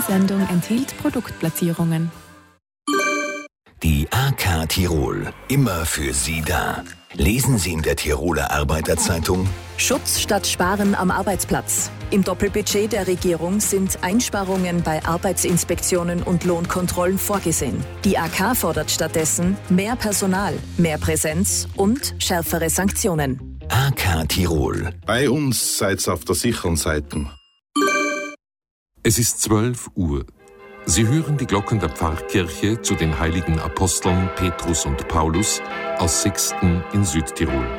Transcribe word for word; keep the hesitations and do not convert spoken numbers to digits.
Sendung enthielt Produktplatzierungen. Die A K Tirol, immer für Sie da. Lesen Sie in der Tiroler Arbeiterzeitung: Schutz statt Sparen am Arbeitsplatz. Im Doppelbudget der Regierung sind Einsparungen bei Arbeitsinspektionen und Lohnkontrollen vorgesehen. Die A K fordert stattdessen mehr Personal, mehr Präsenz und schärfere Sanktionen. A K Tirol. Bei uns seid's auf der sicheren Seite. Es ist zwölf Uhr. Sie hören die Glocken der Pfarrkirche zu den heiligen Aposteln Petrus und Paulus aus Sixten in Südtirol.